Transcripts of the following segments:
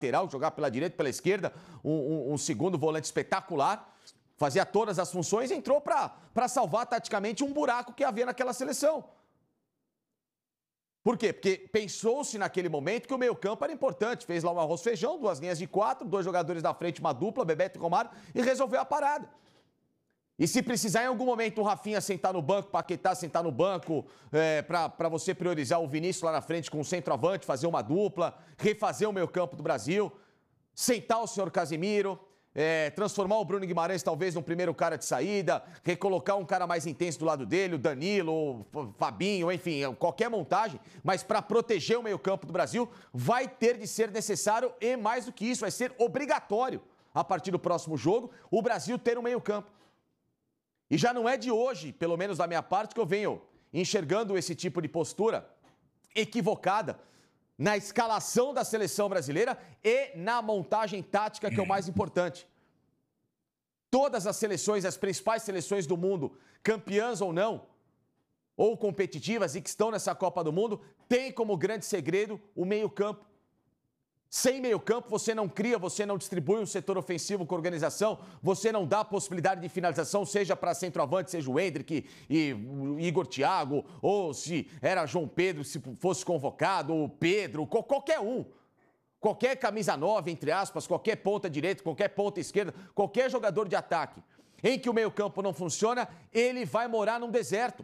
lateral, jogar pela direita, pela esquerda, um segundo volante espetacular, fazia todas as funções e entrou para salvar taticamente um buraco que havia naquela seleção. Por quê? Porque pensou-se naquele momento que o meio-campo era importante. Fez lá um arroz-feijão, 2 linhas de 4, 2 jogadores da frente, uma dupla, Bebeto e Romário, e resolveu a parada. E se precisar em algum momento o Rafinha sentar no banco, Paquetá sentar no banco, para você priorizar o Vinícius lá na frente com o centroavante, fazer uma dupla, refazer o meio-campo do Brasil, sentar o senhor Casemiro, transformar o Bruno Guimarães talvez no primeiro cara de saída, recolocar um cara mais intenso do lado dele, o Danilo, o Fabinho, enfim, qualquer montagem, mas para proteger o meio-campo do Brasil vai ter de ser necessário e mais do que isso, vai ser obrigatório a partir do próximo jogo o Brasil ter um meio-campo. E já não é de hoje, pelo menos da minha parte, que eu venho enxergando esse tipo de postura equivocada na escalação da seleção brasileira e na montagem tática, que é o mais importante. Todas as seleções, as principais seleções do mundo, campeãs ou não, ou competitivas e que estão nessa Copa do Mundo, têm como grande segredo o meio-campo. Sem meio-campo, você não cria, você não distribui um setor ofensivo com organização, você não dá possibilidade de finalização, seja para centroavante, seja o Endrick e o Igor Thiago, ou se era João Pedro, se fosse convocado, ou Pedro, qualquer um. Qualquer camisa 9, entre aspas, qualquer ponta direita, qualquer ponta esquerda, qualquer jogador de ataque, em que o meio-campo não funciona, ele vai morar num deserto.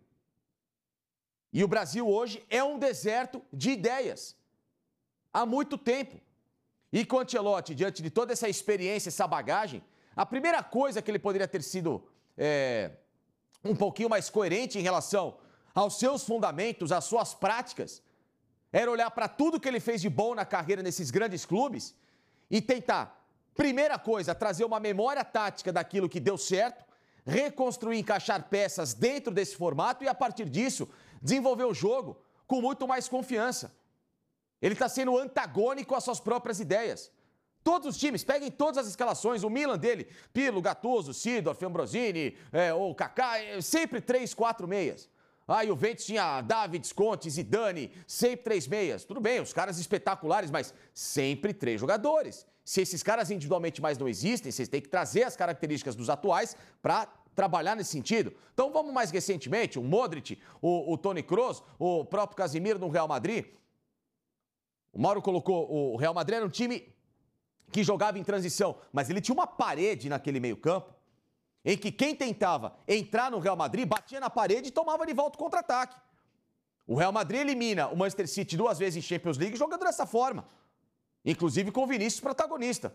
E o Brasil hoje é um deserto de ideias. Há muito tempo. E com o Ancelotti, diante de toda essa experiência, essa bagagem, a primeira coisa que ele poderia ter sido um pouquinho mais coerente em relação aos seus fundamentos, às suas práticas, era olhar para tudo que ele fez de bom na carreira nesses grandes clubes e tentar, primeira coisa, trazer uma memória tática daquilo que deu certo, reconstruir, encaixar peças dentro desse formato e, a partir disso, desenvolver o jogo com muito mais confiança. Ele está sendo antagônico às suas próprias ideias. Todos os times, peguem todas as escalações, o Milan dele, Pirlo, Gattuso, Seedorf, Ambrosini, o Kaká, sempre 3, 4 meias. Aí o Juventus tinha Davids, Conte, Zidane, sempre 3 meias. Tudo bem, os caras espetaculares, mas sempre 3 jogadores. Se esses caras individualmente mais não existem, vocês têm que trazer as características dos atuais para trabalhar nesse sentido. Então vamos mais recentemente, o Modric, o Toni Kroos, o próprio Casemiro no Real Madrid. O Mauro colocou, o Real Madrid era um time que jogava em transição, mas ele tinha uma parede naquele meio-campo, em que quem tentava entrar no Real Madrid batia na parede e tomava de volta o contra-ataque. O Real Madrid elimina o Manchester City 2 vezes em Champions League jogando dessa forma, inclusive com o Vinícius protagonista.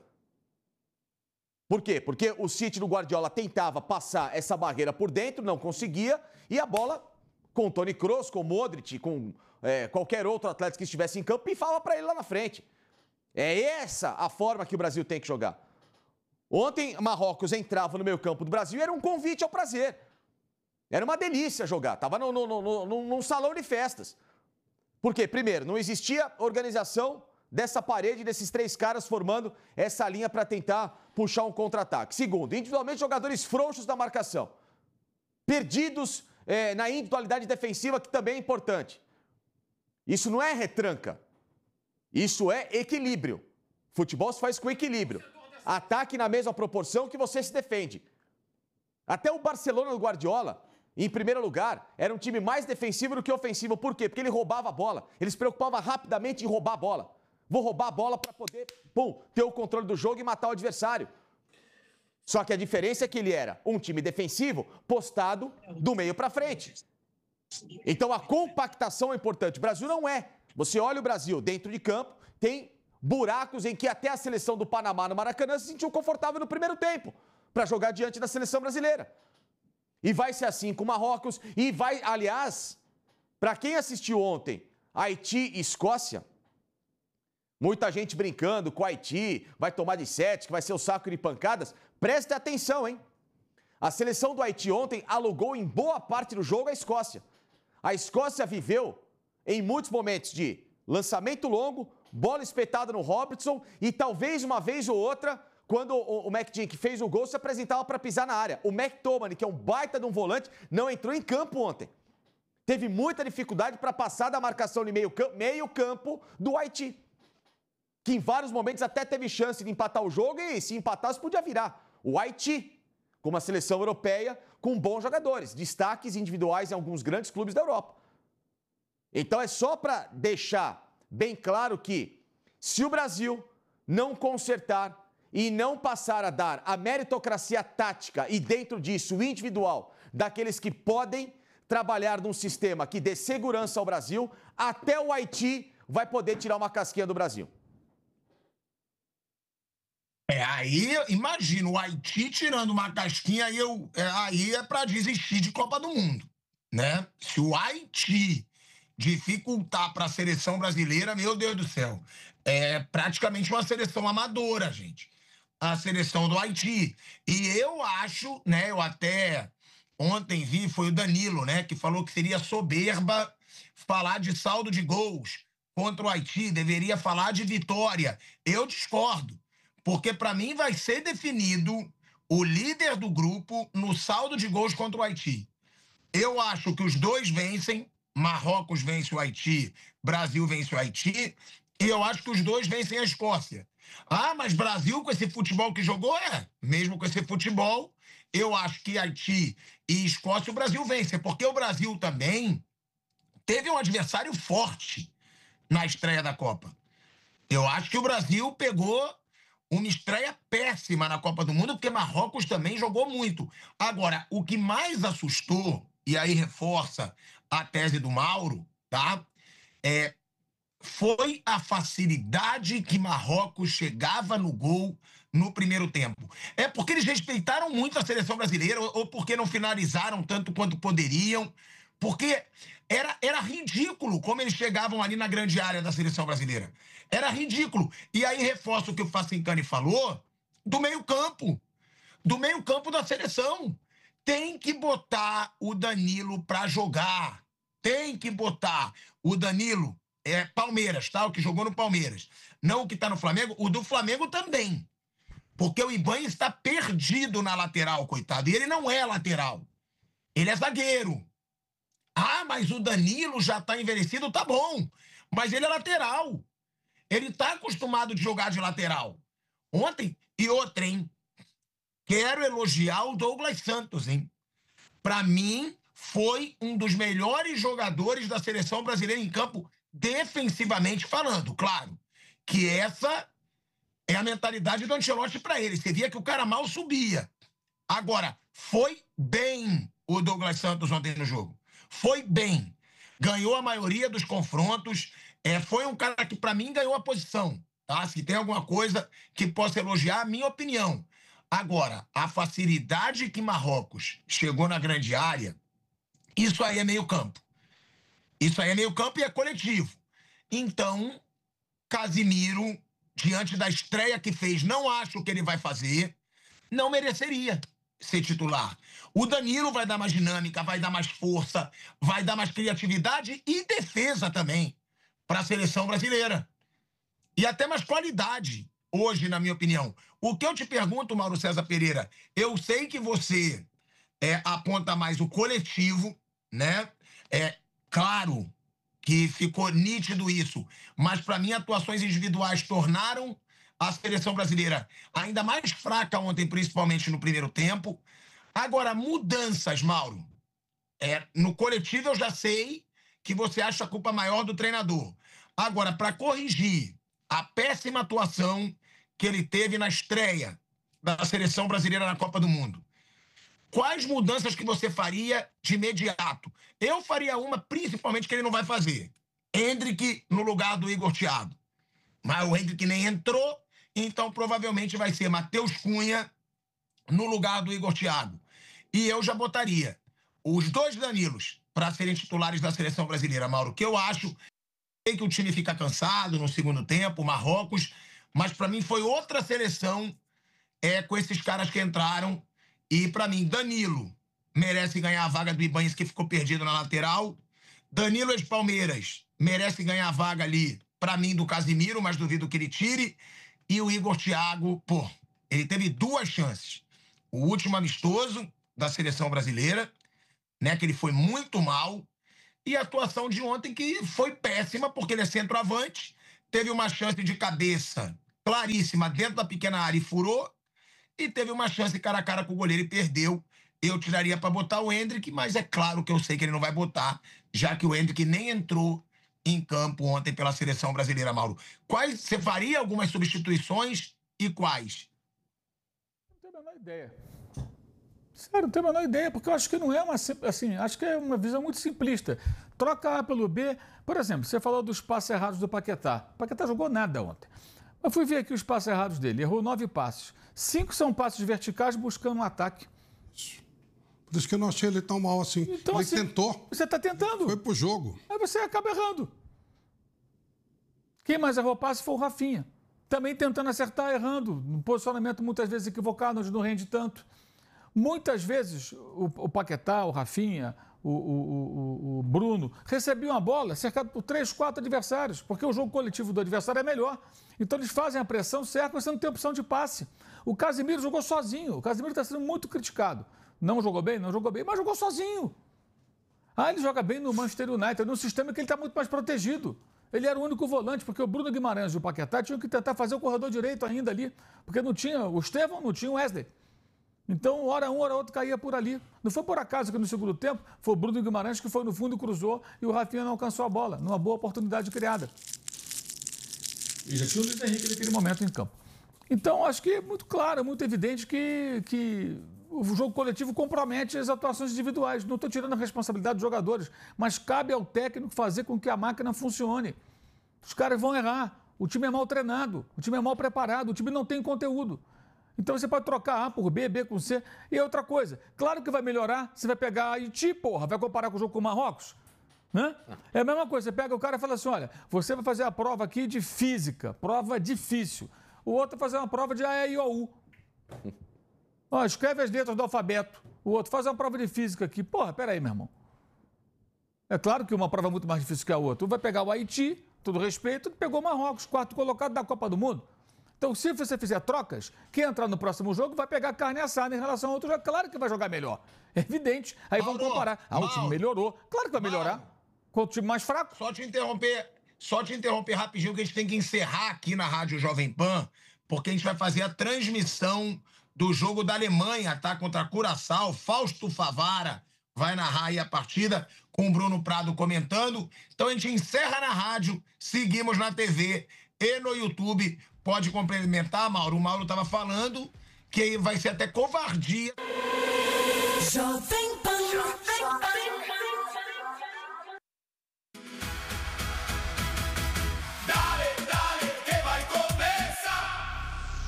Por quê? Porque o City do Guardiola tentava passar essa barreira por dentro, não conseguia, e a bola com o Toni Kroos, com o Modric, com qualquer outro atleta que estivesse em campo, pifava para ele lá na frente. É essa a forma que o Brasil tem que jogar. Ontem, Marrocos entrava no meio campo do Brasil e era um convite ao prazer. Era uma delícia jogar, estava num salão de festas. Por quê? Primeiro, não existia organização dessa parede, desses 3 caras formando essa linha para tentar puxar um contra-ataque. Segundo, individualmente, jogadores frouxos da marcação. Perdidos na individualidade defensiva, que também é importante. Isso não é retranca, isso é equilíbrio. Futebol se faz com equilíbrio. Ataque na mesma proporção que você se defende. Até o Barcelona do Guardiola, em primeiro lugar, era um time mais defensivo do que ofensivo. Por quê? Porque ele roubava a bola. Ele se preocupava rapidamente em roubar a bola. Vou roubar a bola para poder, ter o controle do jogo e matar o adversário. Só que a diferença é que ele era um time defensivo postado do meio para frente. Então a compactação é importante. O Brasil não é. Você olha o Brasil dentro de campo, tem buracos em que até a seleção do Panamá no Maracanã se sentiu confortável no primeiro tempo para jogar diante da seleção brasileira. E vai ser assim com o Marrocos. E vai, aliás, para quem assistiu ontem Haiti e Escócia, muita gente brincando com o Haiti, vai tomar de 7, que vai ser o saco de pancadas. Preste atenção, hein? A seleção do Haiti ontem alugou em boa parte do jogo a Escócia. A Escócia viveu em muitos momentos de lançamento longo, bola espetada no Robertson e talvez uma vez ou outra, quando o McGinn, que fez o gol, se apresentava para pisar na área. O McTominay, que é um baita de um volante, não entrou em campo ontem. Teve muita dificuldade para passar da marcação de meio campo do Haiti. que em vários momentos até teve chance de empatar o jogo e se empatasse podia virar. O Haiti, com uma seleção europeia com bons jogadores, destaques individuais em alguns grandes clubes da Europa. Então é só para deixar bem claro que se o Brasil não consertar e não passar a dar a meritocracia tática e dentro disso o individual daqueles que podem trabalhar num sistema que dê segurança ao Brasil, até o Haiti vai poder tirar uma casquinha do Brasil. Aí, imagina, o Haiti tirando uma casquinha, aí é para desistir de Copa do Mundo, né? Se o Haiti dificultar para a seleção brasileira, meu Deus do céu, é praticamente uma seleção amadora, gente. A seleção do Haiti. E eu acho, né, eu até ontem vi, foi o Danilo, né, que falou que seria soberba falar de saldo de gols contra o Haiti, deveria falar de vitória. Eu discordo. Porque, para mim, vai ser definido o líder do grupo no saldo de gols contra o Haiti. Eu acho que os dois vencem. Marrocos vence o Haiti, Brasil vence o Haiti. E eu acho que os dois vencem a Escócia. Ah, mas Brasil com esse futebol que jogou? Mesmo com esse futebol, eu acho que Haiti e Escócia o Brasil vence. Porque o Brasil também teve um adversário forte na estreia da Copa. Eu acho que o Brasil pegou uma estreia péssima na Copa do Mundo, porque Marrocos também jogou muito. Agora, o que mais assustou, e aí reforça a tese do Mauro, tá? Foi a facilidade que Marrocos chegava no gol no primeiro tempo. É porque eles respeitaram muito a seleção brasileira, ou porque não finalizaram tanto quanto poderiam, porque era ridículo como eles chegavam ali na grande área da seleção brasileira. Era ridículo. E aí reforça o que o Facincani falou do meio-campo. Do meio-campo da seleção. Tem que botar o Danilo pra jogar. Tem que botar o Danilo, Palmeiras, tá? O que jogou no Palmeiras. Não o que tá no Flamengo, o do Flamengo também. Porque o Ibanez está perdido na lateral, coitado. E ele não é lateral. Ele é zagueiro. Ah, mas o Danilo já tá envelhecido, tá bom. Mas ele é lateral. Ele tá acostumado de jogar de lateral. Ontem, e outra, hein? Quero elogiar o Douglas Santos, hein? Pra mim, foi um dos melhores jogadores da seleção brasileira em campo, defensivamente falando. Claro que essa é a mentalidade do Ancelotti pra ele. Você via que o cara mal subia. Agora, foi bem o Douglas Santos ontem no jogo. Foi bem. Ganhou a maioria dos confrontos. Foi um cara que, pra mim, ganhou a posição. Tá? Se tem alguma coisa que possa elogiar, a minha opinião. Agora, a facilidade que Marrocos chegou na grande área, isso aí é meio campo. Isso aí é meio campo e é coletivo. Então, Casimiro, diante da estreia que fez, não acho que ele vai fazer, não mereceria ser titular. O Danilo vai dar mais dinâmica, vai dar mais força, vai dar mais criatividade e defesa também para a seleção brasileira. E até mais qualidade, hoje, na minha opinião. O que eu te pergunto, Mauro César Pereira, eu sei que você aponta mais o coletivo, né? Claro que ficou nítido isso, mas para mim atuações individuais tornaram a seleção brasileira ainda mais fraca ontem, principalmente no primeiro tempo. Agora, mudanças, Mauro. No coletivo eu já sei que você acha a culpa maior do treinador. Agora, para corrigir a péssima atuação que ele teve na estreia da seleção brasileira na Copa do Mundo, quais mudanças que você faria de imediato? Eu faria uma, principalmente, que ele não vai fazer. Endrick no lugar do Igor Thiago. Mas o Endrick nem entrou, então provavelmente vai ser Matheus Cunha no lugar do Igor Thiago. E eu já botaria os dois Danilos para serem titulares da seleção brasileira, Mauro, que eu acho que o time fica cansado no segundo tempo, Marrocos, mas para mim foi outra seleção com esses caras que entraram. E para mim, Danilo merece ganhar a vaga do Ibanez, que ficou perdido na lateral. Danilo ex-Palmeiras merece ganhar a vaga ali, para mim, do Casimiro, mas duvido que ele tire. E o Igor Thiago, ele teve duas chances. O último amistoso da seleção brasileira, né, que ele foi muito mal, e a atuação de ontem, que foi péssima, porque ele é centroavante, teve uma chance de cabeça claríssima dentro da pequena área e furou, e teve uma chance cara a cara com o goleiro e perdeu. Eu tiraria para botar o Endrick, mas é claro que eu sei que ele não vai botar, já que o Endrick nem entrou em campo ontem pela seleção brasileira, Mauro. Você faria algumas substituições e quais? Não tenho a menor ideia. Sério, não tenho a menor ideia, porque eu acho que não é uma, assim, acho que é uma visão muito simplista. Troca A pelo B. Por exemplo, você falou dos passes errados do Paquetá. O Paquetá jogou nada ontem. Eu fui ver aqui os passes errados dele. Errou 9 passes. 5 são passes verticais buscando um ataque. Por isso que eu não achei ele tão mal assim. Então, ele assim, tentou. Você está tentando. Foi pro jogo. Aí você acaba errando. Quem mais errou passe foi o Rafinha. Também tentando acertar, errando. No posicionamento muitas vezes equivocado, onde não rende tanto. Muitas vezes o Paquetá, o Rafinha, o Bruno recebiam a bola cercado por 3, 4 adversários, porque o jogo coletivo do adversário é melhor. Então eles fazem a pressão certa, você não tem opção de passe. O Casemiro jogou sozinho. O Casemiro está sendo muito criticado. Não jogou bem? Não jogou bem, mas jogou sozinho. Ele joga bem no Manchester United, num sistema que ele está muito mais protegido. Ele era o único volante, porque o Bruno Guimarães e o Paquetá tinham que tentar fazer o corredor direito ainda ali, porque não tinha o Estevão, não tinha o Wesley. Então, hora um, hora outro caía por ali. Não foi por acaso que no segundo tempo foi o Bruno Guimarães que foi no fundo e cruzou e o Rafinha não alcançou a bola, numa boa oportunidade criada. E já tinha o Luiz Henrique naquele momento em campo. Então, acho que é muito claro, muito evidente que o jogo coletivo compromete as atuações individuais. Não estou tirando a responsabilidade dos jogadores, mas cabe ao técnico fazer com que a máquina funcione. Os caras vão errar. O time é mal treinado, o time é mal preparado, o time não tem conteúdo. Então você pode trocar A por B, B com C. E outra coisa, claro que vai melhorar, você vai pegar a Haiti, porra, vai comparar com o jogo com o Marrocos? Né? É a mesma coisa, você pega o cara e fala assim, olha, você vai fazer a prova aqui de física, prova difícil. O outro vai fazer uma prova de A, E, I, O, U. Escreve as letras do alfabeto. O outro faz uma prova de física aqui. Porra, peraí, meu irmão. É claro que uma prova é muito mais difícil que a outra. Um vai pegar o Haiti, todo respeito, pegou o Marrocos, 4º colocado da Copa do Mundo. Então, se você fizer trocas, quem entrar no próximo jogo vai pegar carne assada em relação ao outro jogo. Claro que vai jogar melhor. É evidente. Aí vamos comparar. O time melhorou. Claro que vai melhorar. Com o time mais fraco. Só te interromper rapidinho, que a gente tem que encerrar aqui na Rádio Jovem Pan, porque a gente vai fazer a transmissão do jogo da Alemanha, tá? Contra a Curaçao. Fausto Favara vai narrar aí a partida, com o Bruno Prado comentando. Então a gente encerra na rádio, seguimos na TV e no YouTube. Pode complementar, Mauro. O Mauro estava falando que vai ser até covardia. Jovem Pan. Dale, que vai começar.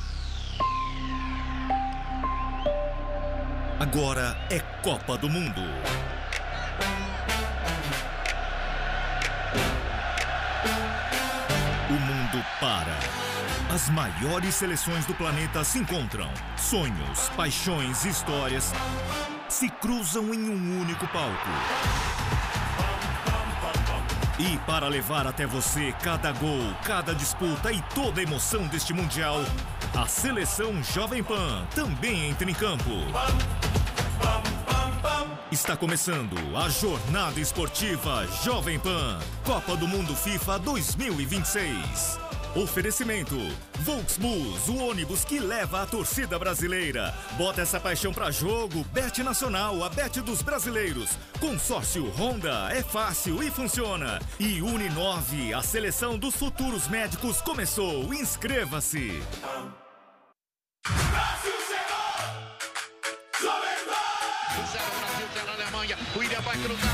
Agora é Copa do Mundo. O mundo para. As maiores seleções do planeta se encontram. Sonhos, paixões e histórias se cruzam em um único palco. E para levar até você cada gol, cada disputa e toda a emoção deste Mundial, a Seleção Jovem Pan também entra em campo. Está começando a jornada esportiva Jovem Pan, Copa do Mundo FIFA 2026. Oferecimento Volksbus, o ônibus que leva a torcida brasileira. Bota essa paixão pra jogo, Bet Nacional, a Bet dos brasileiros. Consórcio Honda, é fácil e funciona. E Uninove, a seleção dos futuros médicos começou. Inscreva-se. Brasil chegou! Jovem Pan! 0 Brasil, 0 Alemanha. O William vai cruzar.